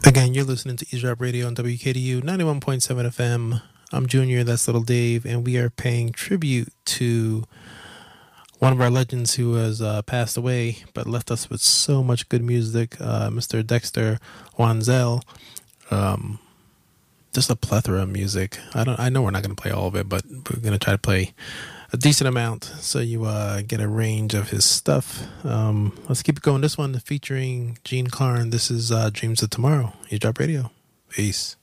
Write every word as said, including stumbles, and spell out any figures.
Again, you're listening to Eavesdrop Radio on W K D U ninety-one point seven F M. I'm Junior, that's Little Dave, and we are paying tribute to one of our legends who has uh, passed away but left us with so much good music, uh, Mister Dexter Wansel. Um, just a plethora of music. I don't. I know we're not going to play all of it, but we're going to try to play a decent amount so you uh, get a range of his stuff. Um, let's keep it going. This one featuring Gene Carn. This is uh, Dreams of Tomorrow. Eavesdrop Radio. Peace.